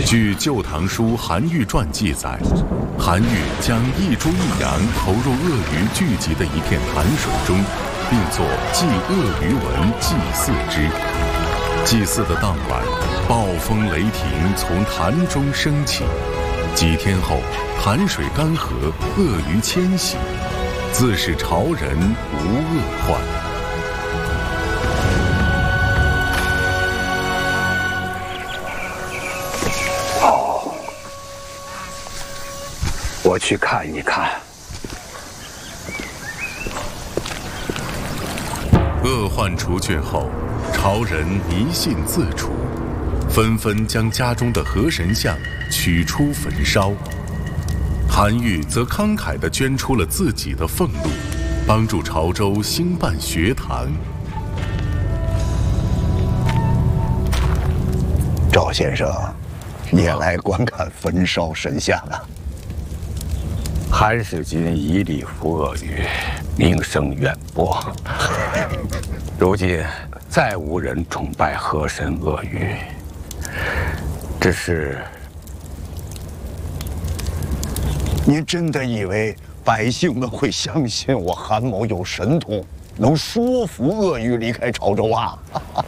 据《旧唐书·韩愈传》记载，韩愈将一猪一羊投入鳄鱼聚集的一片潭水中，并作祭鳄鱼文祭祀之。祭祀的当晚，暴风雷霆从潭中升起，几天后，潭水干涸，鳄鱼迁徙，自是朝人无恶患。 我去看一看。 恶患除却后，朝人迷信自除，纷纷将家中的河神像取出焚烧。韩愈则慷慨地捐出了自己的俸禄，帮助潮州兴办学堂。 赵先生也来观看焚烧神像啊？ 韩世君以礼服鳄鱼，名声远播。如今再无人崇拜河神鳄鱼，只是您真的以为百姓们会相信我韩某有神通，能说服鳄鱼离开潮州啊？